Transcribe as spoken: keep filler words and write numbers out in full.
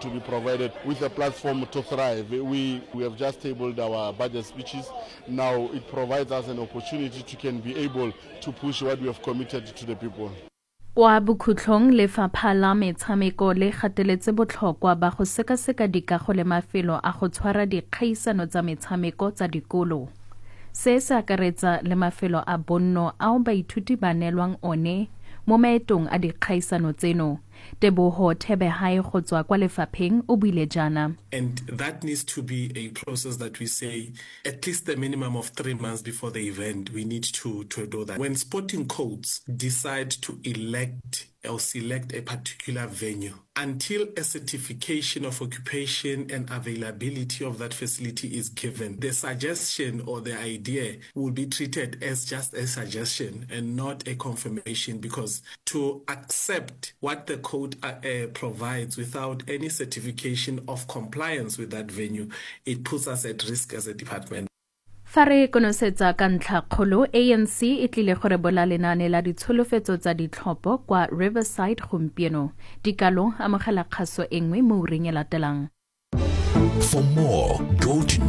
to be provided with a platform to thrive. We, we have just tabled our budget speeches. Now it provides us an opportunity to can be able to push what we have committed to the people. Wa bokhutlong lefapha la metshameko le gateletse botlhokwa ba go sekaseka dikago le mafelo a go tshwara dikgaisano tsa metshameko tsa dikolo. Se se akaretsa le mafelo a bonno ao baithuti ba neelwang one mo maetong a dikgaisano tseno. Teboho Thebehai go tswa kwa lefapheng o buile jana. And that needs to be a process that we say at least a minimum of three months before the event, we need to, to do that. When sporting codes decide to elect or select a particular venue, until a certification of occupation and availability of that facility is given, the suggestion or the idea will be treated as just a suggestion and not a confirmation, because to accept what the code uh, uh, provides without any certification of compliance with that venue, it puts us at risk as a department. Fa re konosetsa ka ntlha kgolo, A N C e tlile go rebola lenaane la ditsholofetso tsa ditlhopho kwa Riverside gompieno. Dikalo amogela kgaso engwe mo ureng e latelang. For more, go to